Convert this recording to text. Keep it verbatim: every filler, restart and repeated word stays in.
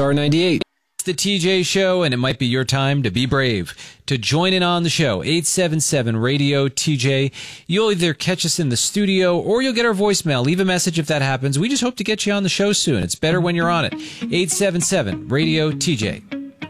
Star ninety-eight. It's the T J Show, and it might be your time to be brave. To join in on the show, eight seven seven radio T J. You'll either catch us in the studio or you'll get our voicemail. Leave a message if that happens. We just hope to get you on the show soon. It's better when you're on it. eight seven seven radio T J.